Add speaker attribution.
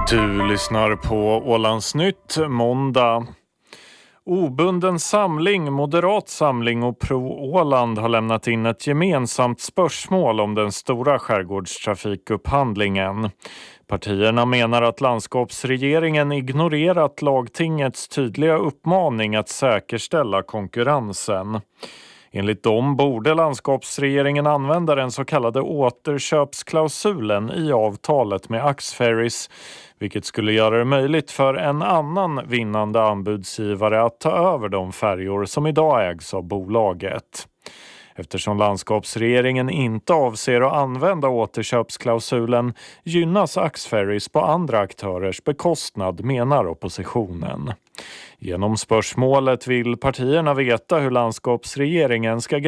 Speaker 1: Du lyssnar på Ålandsnytt måndag. Obunden samling, Moderat samling och Pro-Åland har lämnat in ett gemensamt spörsmål om den stora skärgårdstrafikupphandlingen. Partierna menar att landskapsregeringen ignorerat lagtingets tydliga uppmaning att säkerställa konkurrensen. Enligt dem borde landskapsregeringen använda den så kallade återköpsklausulen i avtalet med Axferries, vilket skulle göra det möjligt för en annan vinnande anbudsgivare att ta över de färjor som idag ägs av bolaget. Eftersom landskapsregeringen inte avser att använda återköpsklausulen gynnas Axferries på andra aktörers bekostnad, menar oppositionen. Genom spörsmålet vill partierna veta hur landskapsregeringen ska